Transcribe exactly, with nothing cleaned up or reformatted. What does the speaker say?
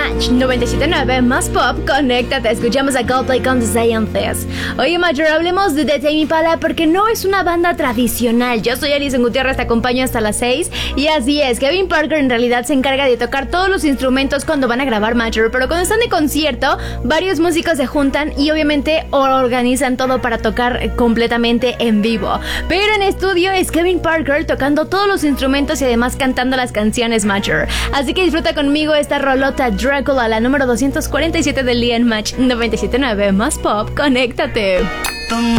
Match noventa y siete punto nueve más pop, conéctate, escuchamos a Coldplay con The Scientist. Oye, Major, hablemos de The Tame Impala porque no es una banda tradicional. Yo soy Alison Gutiérrez, te acompaño hasta las seis. Y así es, Kevin Parker en realidad se encarga de tocar todos los instrumentos cuando van a grabar Major, pero cuando están de concierto, varios músicos se juntan y obviamente organizan todo para tocar completamente en vivo. Pero en estudio es Kevin Parker tocando todos los instrumentos y además cantando las canciones Major. Así que disfruta conmigo esta rolota Dracula, la número doscientos cuarenta y siete del día en Match noventa y siete punto nueve más pop, conéctate.